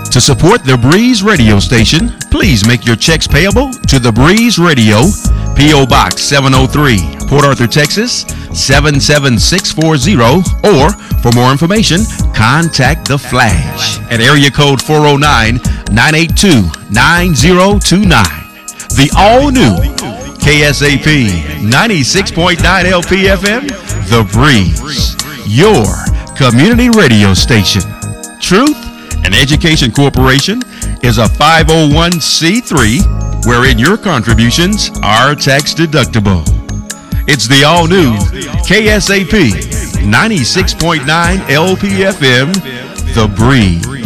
To support the Breeze radio station, please make your checks payable to the Breeze Radio, P.O. Box 703, Port Arthur, Texas 77640, or for more information, contact The Flash at area code 409-982-9029. The all-new KSAP 96.9 LPFM, The Breeze, your community radio station. Truth and Education Corporation is a 501c3 wherein your contributions are tax deductible. It's the all-new KSAP 96.9 LPFM, The Breeze.